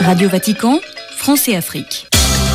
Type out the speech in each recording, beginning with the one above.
Radio Vatican, France et Afrique.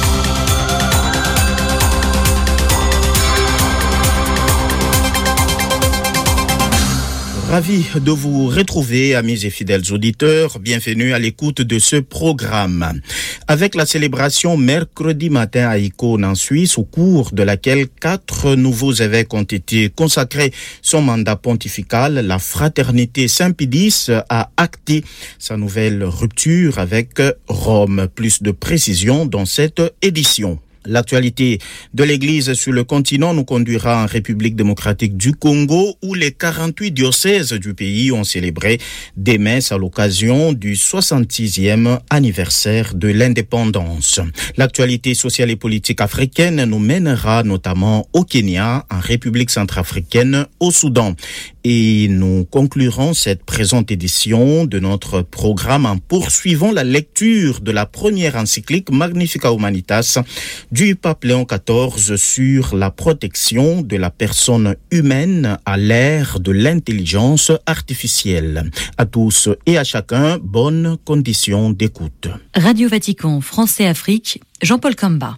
Ravi de vous retrouver, amis et fidèles auditeurs. Bienvenue à l'écoute de ce programme. Avec la célébration mercredi matin à Icône en Suisse, au cours de laquelle 4 nouveaux évêques ont été consacrés son mandat pontifical, la Fraternité Saint-Pie-X a acté sa nouvelle rupture avec Rome. Plus de précisions dans cette édition. L'actualité de l'Église sur le continent nous conduira en République démocratique du Congo où les 48 diocèses du pays ont célébré des messes à l'occasion du 66e anniversaire de l'indépendance. L'actualité sociale et politique africaine nous mènera notamment au Kenya, en République centrafricaine, au Soudan. Et nous conclurons cette présente édition de notre programme en poursuivant la lecture de la première encyclique Magnificat Humanitas du pape Léon XIV sur la protection de la personne humaine à l'ère de l'intelligence artificielle. À tous et à chacun, bonnes conditions d'écoute. Radio Vatican, France et Afrique, Jean-Paul Kamba.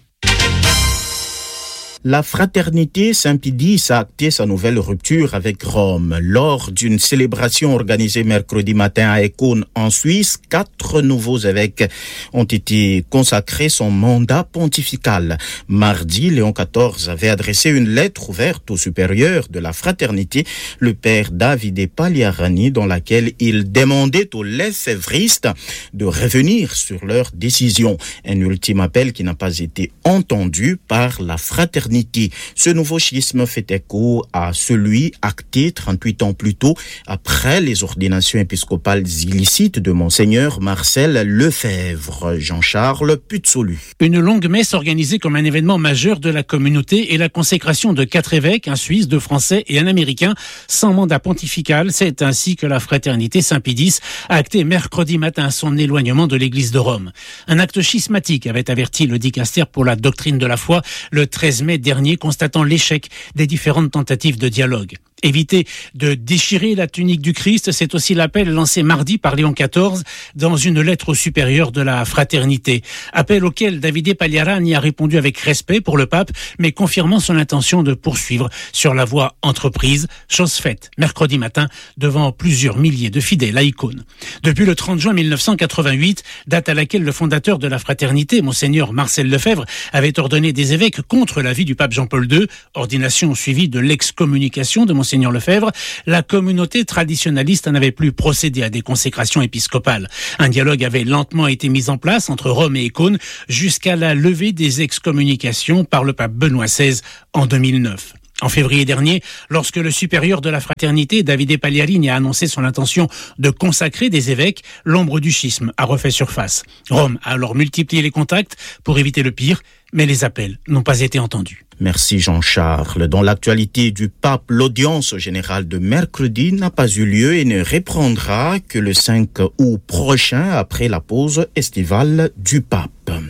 La Fraternité Saint-Pie-X a acté sa nouvelle rupture avec Rome. Lors d'une célébration organisée mercredi matin à Icône en Suisse, 4 nouveaux évêques ont été consacrés son mandat pontifical. Mardi, Léon XIV avait adressé une lettre ouverte au supérieur de la Fraternité, le père Davide Pagliarani, dans laquelle il demandait aux lefévristes de revenir sur leur décision. Un ultime appel qui n'a pas été entendu par la Fraternité. Ce nouveau schisme fait écho à celui acté 38 ans plus tôt après les ordinations épiscopales illicites de Monseigneur Marcel Lefebvre. Jean-Charles Putsolu. Une longue messe organisée comme un événement majeur de la communauté et la consécration de 4 évêques, un Suisse, 2 Français et un Américain, sans mandat pontifical. C'est ainsi que la Fraternité Saint-Pie-X a acté mercredi matin son éloignement de l'Église de Rome. Un acte schismatique avait averti le dicaster pour la doctrine de la foi le 13 mai dernier, constatant l'échec des différentes tentatives de dialogue. Éviter de déchirer la tunique du Christ, c'est aussi l'appel lancé mardi par Léon XIV dans une lettre au supérieur de la Fraternité. Appel auquel Davide Pagliarani a répondu avec respect pour le pape, mais confirmant son intention de poursuivre sur la voie entreprise, chose faite mercredi matin devant plusieurs milliers de fidèles à Icône. Depuis le 30 juin 1988, date à laquelle le fondateur de la Fraternité, Monseigneur Marcel Lefebvre, avait ordonné des évêques contre l'avis du pape Jean-Paul II, ordination suivie de l'excommunication de Monseigneur Lefebvre, la communauté traditionnaliste n'avait plus procédé à des consécrations épiscopales. Un dialogue avait lentement été mis en place entre Rome et Icône jusqu'à la levée des excommunications par le pape Benoît XVI en 2009. En février dernier, lorsque le supérieur de la Fraternité, Davide Pagliarani, a annoncé son intention de consacrer des évêques, l'ombre du schisme a refait surface. Rome a alors multiplié les contacts pour éviter le pire, mais les appels n'ont pas été entendus. Merci Jean-Charles. Dans l'actualité du pape, l'audience générale de mercredi n'a pas eu lieu et ne reprendra que le 5 août prochain après la pause estivale du pape.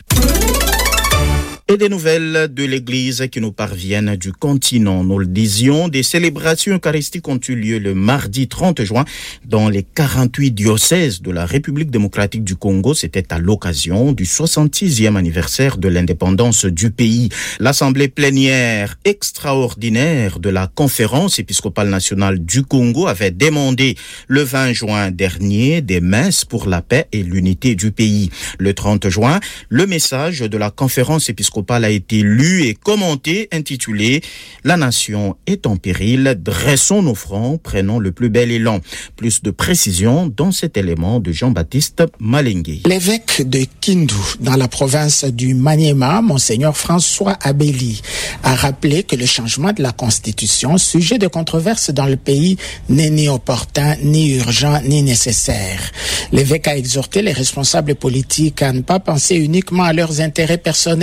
Et des nouvelles de l'Église qui nous parviennent du continent. Nous le disions, des célébrations eucharistiques ont eu lieu le mardi 30 juin dans les 48 diocèses de la République démocratique du Congo. C'était à l'occasion du 66e anniversaire de l'indépendance du pays. L'Assemblée plénière extraordinaire de la Conférence épiscopale nationale du Congo avait demandé le 20 juin dernier des messes pour la paix et l'unité du pays. Le 30 juin, le message de la Conférence épiscopale a été lu et commenté, intitulé « La nation est en péril, dressons nos fronts, prenons le plus bel élan ». Plus de précisions dans cet élément de Jean-Baptiste Malengue. L'évêque de Kindu, dans la province du Maniema, Monseigneur François Abeli, a rappelé que le changement de la Constitution, sujet de controverse dans le pays, n'est ni opportun, ni urgent, ni nécessaire. L'évêque a exhorté les responsables politiques à ne pas penser uniquement à leurs intérêts personnels ou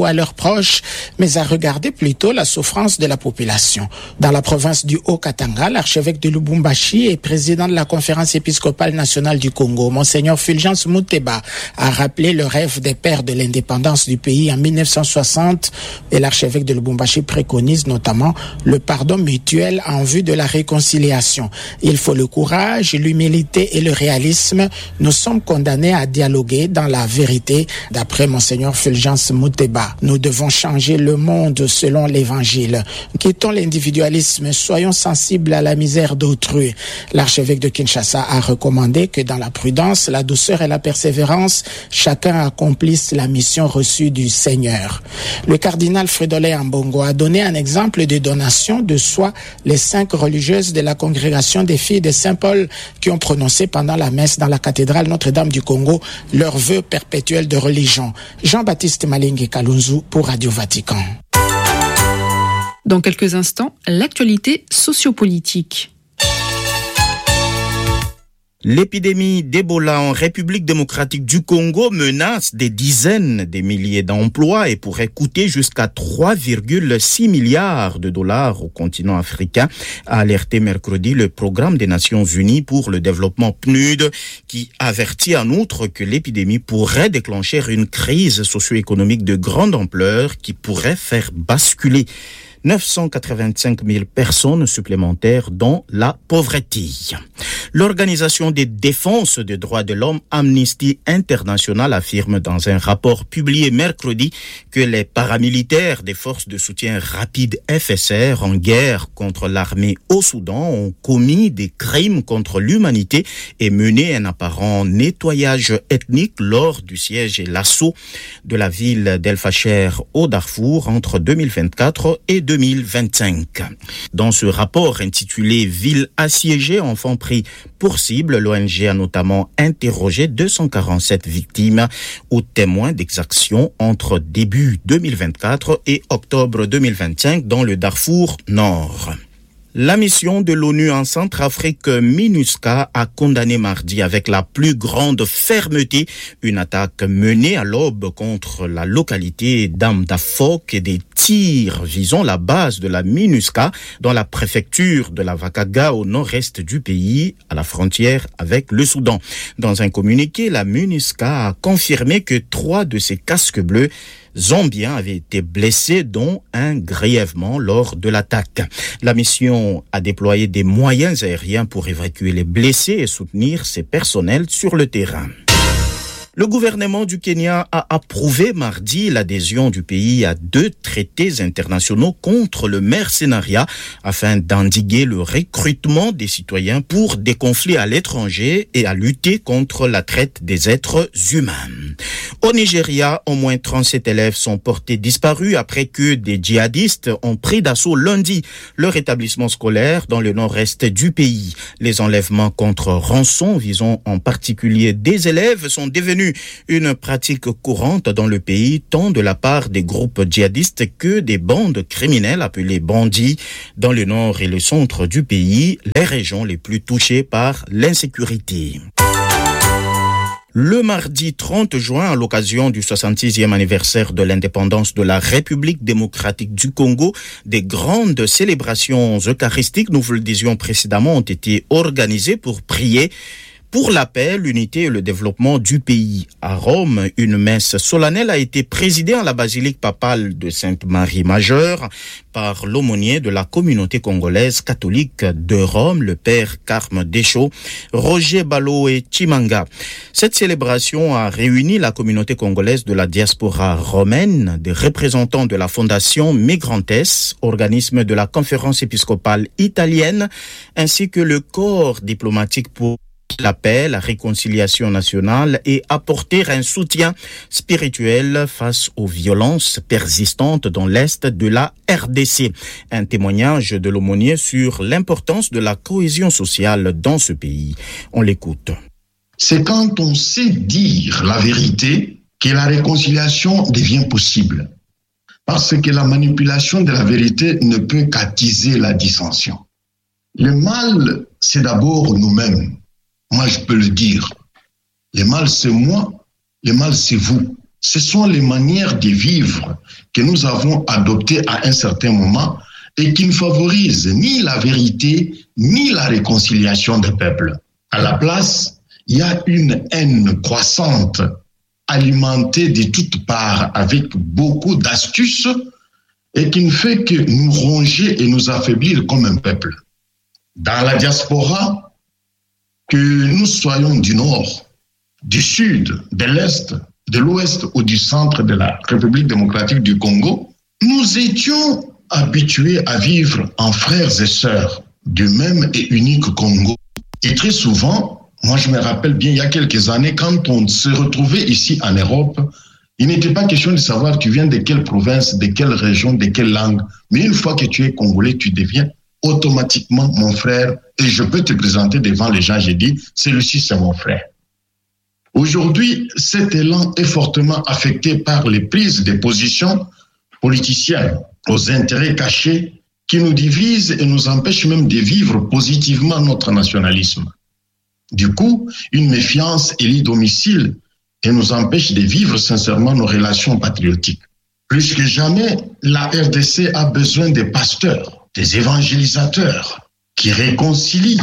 ou à leurs proches, mais à regarder plutôt la souffrance de la population. Dans la province du Haut-Katanga, l'archevêque de Lubumbashi et président de la conférence épiscopale nationale du Congo, Monseigneur Fulgence Muteba, a rappelé le rêve des pères de l'indépendance du pays en 1960 et l'archevêque de Lubumbashi préconise notamment le pardon mutuel en vue de la réconciliation. Il faut le courage, l'humilité et le réalisme. Nous sommes condamnés à dialoguer dans la vérité, d'après Monseigneur Fulgence Muteba. Nous devons changer le monde selon l'évangile. Quittons l'individualisme, soyons sensibles à la misère d'autrui. L'archevêque de Kinshasa a recommandé que dans la prudence, la douceur et la persévérance, chacun accomplisse la mission reçue du Seigneur. Le cardinal Fridolin Ambongo a donné un exemple de donation de soi les 5 religieuses de la congrégation des filles de Saint-Paul qui ont prononcé pendant la messe dans la cathédrale Notre-Dame du Congo leur vœu perpétuel de religion. Jean-Baptiste Malingue Kalunzu pour Radio Vatican. Dans quelques instants, l'actualité sociopolitique. L'épidémie d'Ebola en République démocratique du Congo menace des dizaines de milliers d'emplois et pourrait coûter jusqu'à 3,6 milliards de dollars au continent africain, a alerté mercredi le Programme des Nations Unies pour le développement PNUD, qui avertit en outre que l'épidémie pourrait déclencher une crise socio-économique de grande ampleur qui pourrait faire basculer 985 000 personnes supplémentaires dans la pauvreté. L'Organisation des défenses des droits de l'homme Amnesty International affirme dans un rapport publié mercredi que les paramilitaires des forces de soutien rapide FSR en guerre contre l'armée au Soudan ont commis des crimes contre l'humanité et mené un apparent nettoyage ethnique lors du siège et l'assaut de la ville d'El Fasher au Darfour entre 2024 et 2025. Dans ce rapport intitulé « Ville assiégée, enfants pris pour cible », l'ONG a notamment interrogé 247 victimes ou témoins d'exactions entre début 2024 et octobre 2025 dans le Darfour Nord. La mission de l'ONU en Centrafrique, MINUSCA, a condamné mardi avec la plus grande fermeté une attaque menée à l'aube contre la localité d'Amdafok et des tirs visant la base de la MINUSCA dans la préfecture de la Vakaga au nord-est du pays, à la frontière avec le Soudan. Dans un communiqué, la MINUSCA a confirmé que 3 de ses casques bleus Zambiens avaient été blessés, dont un grièvement lors de l'attaque. La mission a déployé des moyens aériens pour évacuer les blessés et soutenir ses personnels sur le terrain. Le gouvernement du Kenya a approuvé mardi l'adhésion du pays à 2 traités internationaux contre le mercenariat afin d'endiguer le recrutement des citoyens pour des conflits à l'étranger et à lutter contre la traite des êtres humains. Au Nigeria, au moins 37 élèves sont portés disparus après que des djihadistes ont pris d'assaut lundi leur établissement scolaire dans le nord-est du pays. Les enlèvements contre rançon visant en particulier des élèves sont devenus une pratique courante dans le pays, tant de la part des groupes djihadistes que des bandes criminelles appelées bandits dans le nord et le centre du pays, les régions les plus touchées par l'insécurité. Le mardi 30 juin, à l'occasion du 66e anniversaire de l'indépendance de la République démocratique du Congo, des grandes célébrations eucharistiques, nous vous le disions précédemment, ont été organisées pour prier pour la paix, l'unité et le développement du pays. À Rome, une messe solennelle a été présidée en la basilique papale de Sainte-Marie Majeure par l'aumônier de la communauté congolaise catholique de Rome, le père Carme Deschaux, Roger Balo et Chimanga. Cette célébration a réuni la communauté congolaise de la diaspora romaine, des représentants de la Fondation Migrantes, organisme de la conférence épiscopale italienne, ainsi que le corps diplomatique pour la paix, la réconciliation nationale et apporter un soutien spirituel face aux violences persistantes dans l'Est de la RDC. Un témoignage de l'aumônier sur l'importance de la cohésion sociale dans ce pays. On l'écoute. C'est quand on sait dire la vérité que la réconciliation devient possible. Parce que la manipulation de la vérité ne peut qu'attiser la dissension. Le mal, c'est d'abord nous-mêmes. Moi, je peux le dire. Le mal, c'est moi. Le mal, c'est vous. ce sont les manières de vivre que nous avons adoptées à un certain moment et qui ne favorisent ni la vérité, ni la réconciliation des peuples. À la place, il y a une haine croissante, alimentée de toutes parts avec beaucoup d'astuces et qui ne fait que nous ronger et nous affaiblir comme un peuple. Dans la diaspora, que nous soyons du nord, du sud, de l'est, de l'ouest ou du centre de la République démocratique du Congo, nous étions habitués à vivre en frères et sœurs du même et unique Congo. Et très souvent, moi je me rappelle bien il y a quelques années, quand on se retrouvait ici en Europe, il n'était pas question de savoir tu viens de quelle province, de quelle région, de quelle langue. Mais une fois que tu es congolais, tu deviens automatiquement mon frère et je peux te présenter devant les gens, j'ai dit, celui-ci c'est mon frère. Aujourd'hui, cet élan est fortement affecté par les prises de position politiciennes aux intérêts cachés qui nous divisent et nous empêchent même de vivre positivement notre nationalisme. Du coup, une méfiance élit domicile et nous empêche de vivre sincèrement nos relations patriotiques. Plus que jamais, la RDC a besoin des pasteurs, des évangélisateurs qui réconcilient,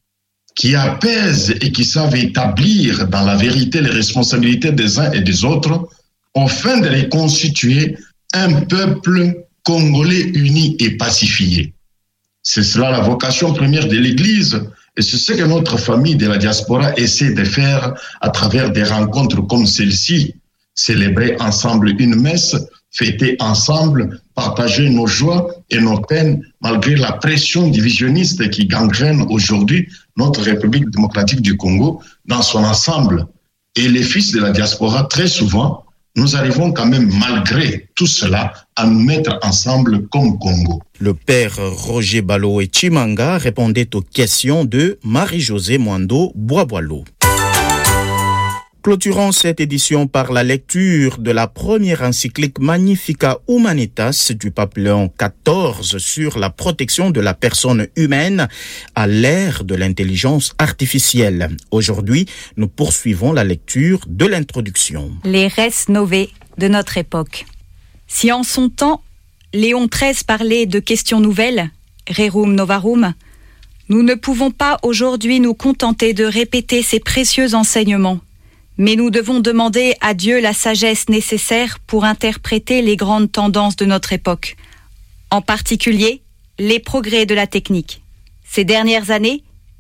qui apaisent et qui savent établir dans la vérité les responsabilités des uns et des autres afin de les constituer un peuple congolais uni et pacifié. C'est cela la vocation première de l'Église et c'est ce que notre famille de la diaspora essaie de faire à travers des rencontres comme celle-ci, célébrer ensemble une messe, fêter ensemble, partager nos joies et nos peines malgré la pression divisionniste qui gangrène aujourd'hui notre République démocratique du Congo dans son ensemble. Et les fils de la diaspora, très souvent, nous arrivons quand même, malgré tout cela, à nous mettre ensemble comme Congo. Le père Roger Balo et Chimanga répondaient aux questions de Marie-Josée Mwando Boisboileau. Clôturons cette édition par la lecture de la première encyclique Magnificat Humanitas du pape Léon XIV sur la protection de la personne humaine à l'ère de l'intelligence artificielle. Aujourd'hui, nous poursuivons la lecture de l'introduction. Les res novae de notre époque. Si en son temps, Léon XIII parlait de questions nouvelles, rerum novarum, nous ne pouvons pas aujourd'hui nous contenter de répéter ces précieux enseignements. Mais nous devons demander à Dieu la sagesse nécessaire pour interpréter les grandes tendances de notre époque. En particulier, les progrès de la technique. Ces dernières années,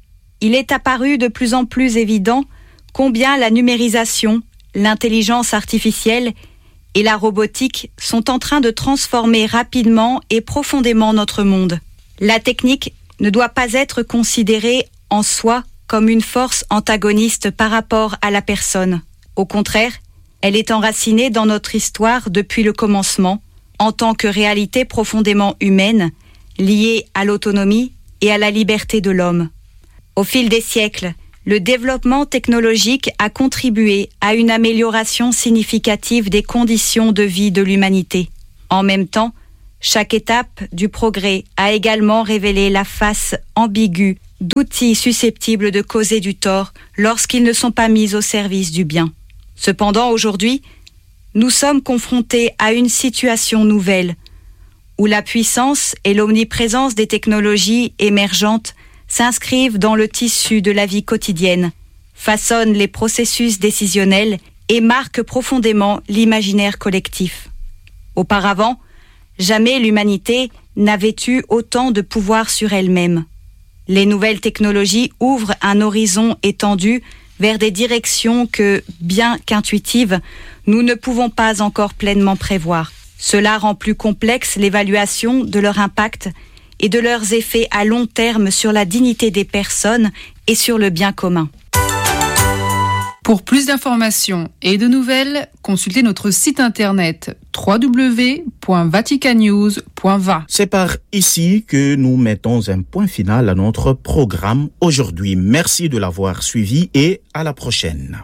il est apparu de plus en plus évident combien la numérisation, l'intelligence artificielle et la robotique sont en train de transformer rapidement et profondément notre monde. La technique ne doit pas être considérée en soi comme une force antagoniste par rapport à la personne. Au contraire, elle est enracinée dans notre histoire depuis le commencement, en tant que réalité profondément humaine, liée à l'autonomie et à la liberté de l'homme. Au fil des siècles, le développement technologique a contribué à une amélioration significative des conditions de vie de l'humanité. En même temps, chaque étape du progrès a également révélé la face ambiguë d'outils susceptibles de causer du tort lorsqu'ils ne sont pas mis au service du bien. Cependant, aujourd'hui, nous sommes confrontés à une situation nouvelle, où la puissance et l'omniprésence des technologies émergentes s'inscrivent dans le tissu de la vie quotidienne, façonnent les processus décisionnels et marquent profondément l'imaginaire collectif. Auparavant, jamais l'humanité n'avait eu autant de pouvoir sur elle-même. Les nouvelles technologies ouvrent un horizon étendu vers des directions que, bien qu'intuitives, nous ne pouvons pas encore pleinement prévoir. Cela rend plus complexe l'évaluation de leur impact et de leurs effets à long terme sur la dignité des personnes et sur le bien commun. Pour plus d'informations et de nouvelles, consultez notre site internet www.vaticannews.va. C'est par ici que nous mettons un point final à notre programme aujourd'hui. Merci de l'avoir suivi et à la prochaine.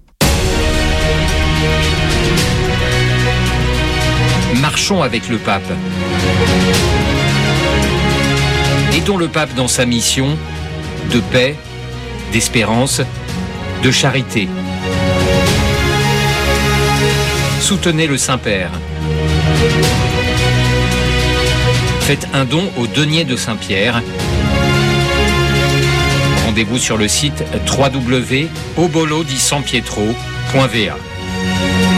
Marchons avec le pape. Aidons le pape dans sa mission de paix, d'espérance, de charité. Soutenez le Saint-Père. Faites un don au denier de Saint-Pierre. Rendez-vous sur le site www.obolo-di-san-pietro.va.